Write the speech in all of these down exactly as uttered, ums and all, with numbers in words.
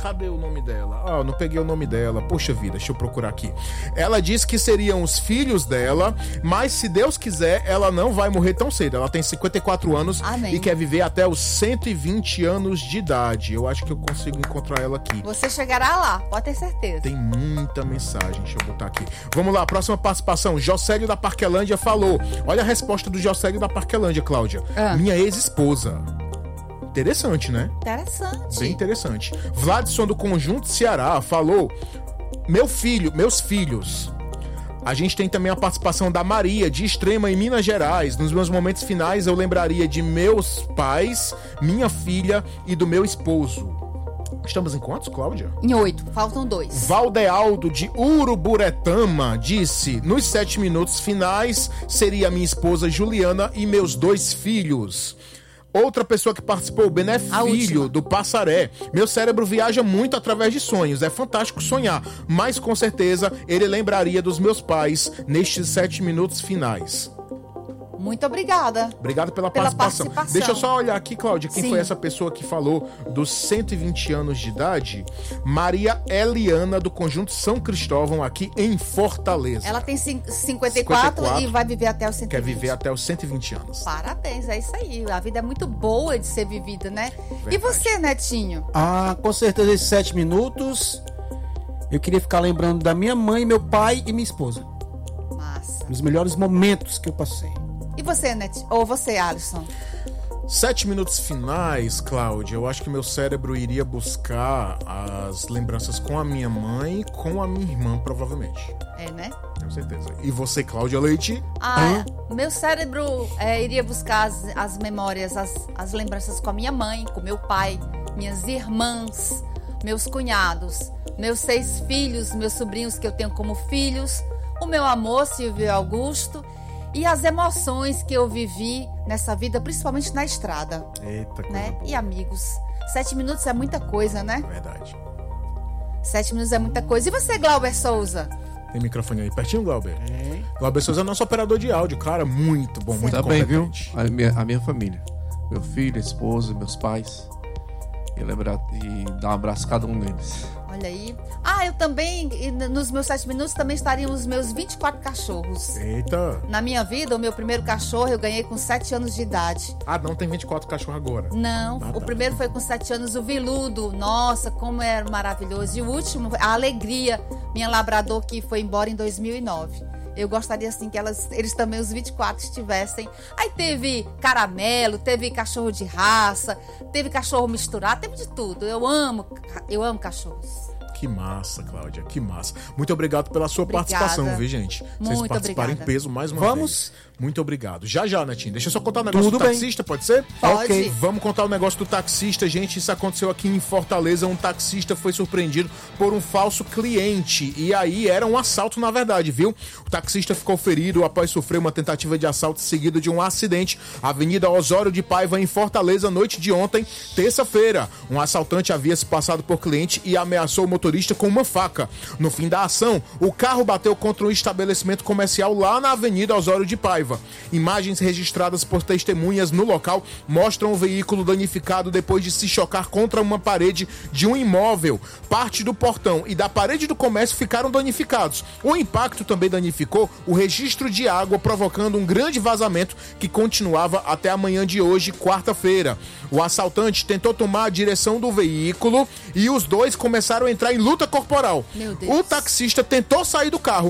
cadê o nome dela? Ah, não peguei o nome dela. Poxa vida, deixa eu procurar aqui. Ela disse que seriam os filhos dela, mas se Deus quiser, ela não vai morrer tão cedo. Ela tem cinquenta e quatro anos. Amém. E quer viver até os cento e vinte anos de idade. Eu acho que eu consigo encontrar ela aqui. Você chegará lá, pode ter certeza. Tem muita mensagem, deixa eu botar aqui. Vamos lá, próxima participação. Jocélio da Parquelândia falou. Olha a resposta do Jocélio da Parquelândia, Cláudia. Ah. Minha ex-esposa. Interessante, né? Interessante. Bem interessante. Vladson do Conjunto Ceará falou: Meu filho, meus filhos. A gente tem também a participação da Maria, de Extrema, em Minas Gerais. Nos meus momentos finais, eu lembraria de meus pais, minha filha e do meu esposo. Estamos em quantos, Cláudia? Em oito, faltam dois. Valdealdo, de Uruburetama, disse: Nos sete minutos finais, seria minha esposa Juliana e meus dois filhos. Outra pessoa que participou, Bené Filho, do Passaré. Meu cérebro viaja muito através de sonhos. É fantástico sonhar, mas com certeza ele lembraria dos meus pais nestes sete minutos finais. Muito obrigada. Obrigado pela, pela participação. participação. Deixa eu só olhar aqui, Cláudia, quem Sim. foi essa pessoa que falou dos cento e vinte anos de idade? Maria Eliana, do Conjunto São Cristóvão, aqui em Fortaleza. Ela tem cinquenta e quatro e vai viver até os cento e vinte. Quer viver até os cento e vinte anos. Parabéns, é isso aí. A vida é muito boa de ser vivida, né? Verdade. E você, Netinho? Ah, com certeza esses sete minutos eu queria ficar lembrando da minha mãe, meu pai e minha esposa. Massa. Os melhores momentos que eu passei. E você, Netinho? Ou você, Alisson? Sete minutos finais, Cláudia, eu acho que meu cérebro iria buscar as lembranças com a minha mãe e com a minha irmã, provavelmente. É, né? Com certeza. E você, Cláudia Leite? Ah, meu cérebro é, iria buscar as, as memórias, as, as lembranças com a minha mãe, com meu pai, minhas irmãs, meus cunhados, meus seis filhos, meus sobrinhos que eu tenho como filhos, o meu amor, Silvio Augusto, e as emoções que eu vivi nessa vida, principalmente na estrada. Eita, coisa né? boa. E amigos. Sete minutos é muita coisa, né? Verdade. Sete minutos é muita coisa. E você, Glauber Souza? Tem microfone aí pertinho, Glauber? É. Glauber Souza é nosso operador de áudio, cara, muito bom, muito tá bem, viu? competente. A minha, a minha família. Meu filho, a esposa, meus pais. E lembrar e dar um abraço a cada um deles. Olha aí. Ah, eu também, e nos meus sete minutos, também estariam os meus vinte e quatro cachorros. Eita. Na minha vida, o meu primeiro cachorro eu ganhei com sete anos de idade. Ah, não tem vinte e quatro cachorros agora. Não, Ah, o tá. primeiro foi com sete anos, o Viludo. Nossa, como era maravilhoso. E o último, a Alegria, minha labrador, que foi embora em dois mil e nove. Eu gostaria, assim, que elas, eles também, os vinte e quatro, estivessem. Aí teve caramelo, teve cachorro de raça, teve cachorro misturado, teve de tudo. Eu amo, eu amo cachorros. Que massa, Cláudia, que massa. Muito obrigado pela sua Obrigada. participação, viu, gente? Vocês Muito participaram obrigada. em peso mais uma Vamos? vez. Muito obrigado. Já, já, Netinho. Deixa eu só contar o negócio Tudo do bem. taxista, pode ser? Pode. Ok. Vamos contar o negócio do taxista, gente. Isso aconteceu aqui em Fortaleza. Um taxista foi surpreendido por um falso cliente. E aí era um assalto, na verdade, viu? O taxista ficou ferido após sofrer uma tentativa de assalto seguido de um acidente. Avenida Osório de Paiva, em Fortaleza, noite de ontem, terça-feira. Um assaltante havia se passado por cliente e ameaçou o motorista com uma faca. No fim da ação, o carro bateu contra um estabelecimento comercial lá na Avenida Osório de Paiva. Imagens registradas por testemunhas no local mostram o veículo danificado depois de se chocar contra uma parede de um imóvel. Parte do portão e da parede do comércio ficaram danificados. O impacto também danificou o registro de água, provocando um grande vazamento que continuava até a manhã de hoje, quarta-feira. O assaltante tentou tomar a direção do veículo e os dois começaram a entrar em luta corporal. Meu Deus. O taxista tentou sair do carro,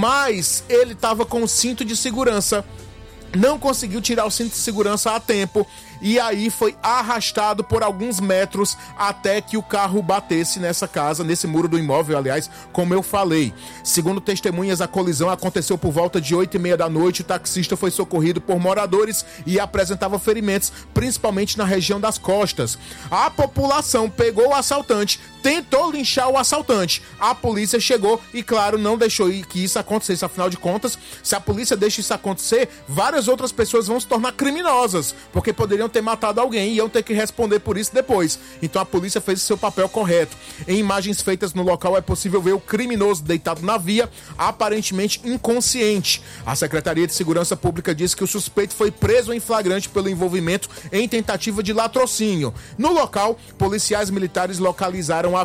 mas ele estava com o cinto de segurança. Não conseguiu tirar o cinto de segurança a tempo e aí foi arrastado por alguns metros até que o carro batesse nessa casa, nesse muro do imóvel, aliás, como eu falei. Segundo testemunhas, a colisão aconteceu por volta de oito e meia da noite. O taxista foi socorrido por moradores e apresentava ferimentos, principalmente na região das costas. A população pegou o assaltante, tentou linchar o assaltante. A polícia chegou e, claro, não deixou que isso acontecesse. Afinal de contas, se a polícia deixa isso acontecer, várias outras pessoas vão se tornar criminosas, porque poderiam ter matado alguém e iam ter que responder por isso depois. Então a polícia fez o seu papel correto. Em imagens feitas no local é possível ver o criminoso deitado na via, aparentemente inconsciente. A Secretaria de Segurança Pública disse que o suspeito foi preso em flagrante pelo envolvimento em tentativa de latrocínio. No local, policiais militares localizaram a